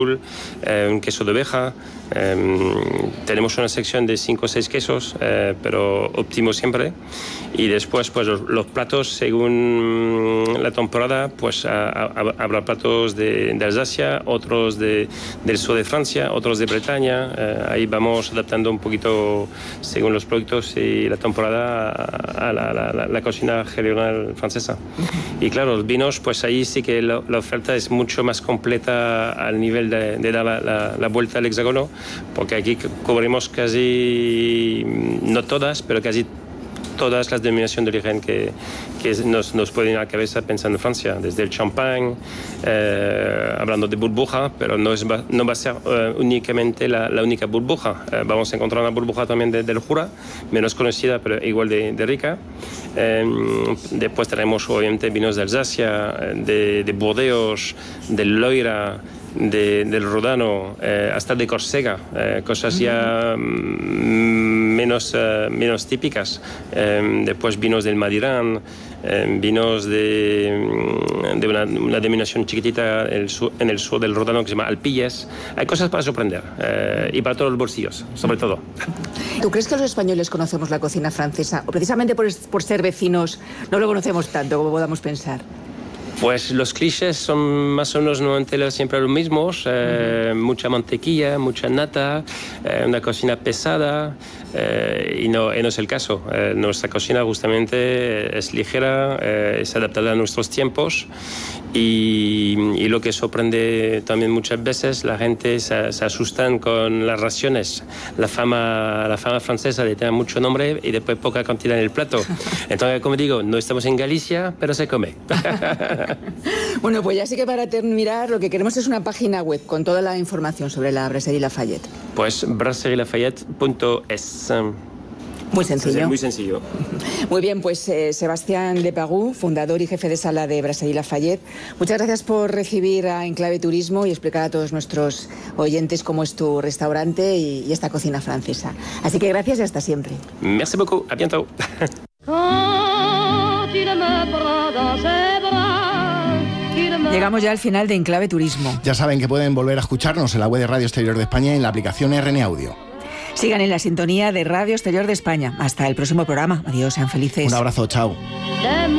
un queso de oveja. Tenemos una sección de 5 o 6 quesos, pero óptimo siempre. Y después, pues los platos, según la temporada, pues habrá platos de Alsacia, otros del sur de Francia, otros de Bretaña. Ahí vamos adaptando un poquito, según los productos y la temporada, a la cocina regional francesa. Y claro, los vinos, pues ahí sí que la oferta es mucho más completa al nivel de dar la vuelta al hexágono, porque aquí cubrimos casi, no todas, pero casi todas las denominaciones de origen que nos pueden ir a la cabeza pensando en Francia, desde el champán, hablando de burbuja, pero no va a ser únicamente la única burbuja. Vamos a encontrar una burbuja también del Jura, menos conocida, pero igual de rica. Después tenemos obviamente vinos de Alsacia, de Burdeos, del Loira, del Rodano, hasta de Córcega, cosas ya menos típicas. Después vinos del Madirán, vinos de una denominación chiquitita en el sur del Rodano que se llama Alpilles. Hay cosas para sorprender y para todos los bolsillos, sobre todo. ¿Tú crees que los españoles conocemos la cocina francesa? O precisamente por ser vecinos no lo conocemos tanto como podamos pensar. Pues los clichés son más o menos normalmente siempre los mismos, mucha mantequilla, mucha nata, una cocina pesada, y no es el caso. Nuestra cocina justamente es ligera, es adaptada a nuestros tiempos y lo que sorprende también muchas veces, la gente se asustan con las raciones. La fama francesa le tiene mucho nombre y después poca cantidad en el plato. Entonces, como digo, no estamos en Galicia, pero se come. Bueno, pues ya sí que para terminar lo que queremos es una página web con toda la información sobre la Brasserie Lafayette. Pues brasserilafayette.es. Muy sencillo. Muy sencillo. Muy bien, pues Sebastián Leparoux, fundador y jefe de sala de Brasserie Lafayette, muchas gracias por recibir a Enclave Turismo y explicar a todos nuestros oyentes cómo es tu restaurante y esta cocina francesa. Así que gracias y hasta siempre. Merci beaucoup, à bientôt. Llegamos ya al final de Enclave Turismo. Ya saben que pueden volver a escucharnos en la web de Radio Exterior de España y en la aplicación RN Audio. Sigan en la sintonía de Radio Exterior de España. Hasta el próximo programa. Adiós, sean felices. Un abrazo, chao.